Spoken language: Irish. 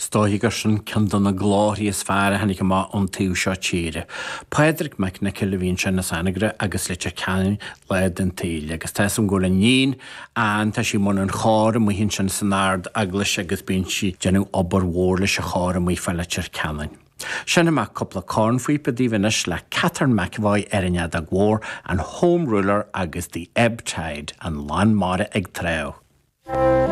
Stoigar sin cyndan na glóri is fear hannig má an tú seo tíre. Paedric meic na cilvín sin na sanagre agus le canin le den tíle. Agus tesam go le nín an tá sí món an chóir mu hinn sin san ard aglas agus bín si genú obar wórle se chóir mu fel le canin. Sinna me coppla cornfuí pedíhanis le Catherine McAvoy Erinead a Gwar an Home Ruler agus the Ebb Tide an Lan Mara ag treo.